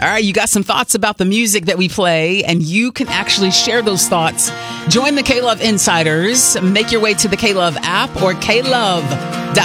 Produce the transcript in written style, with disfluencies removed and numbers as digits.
All right, you got some thoughts about the music that we play, and you can actually share those thoughts. Join the K-Love Insiders. Make your way to the K-Love app or klove.fm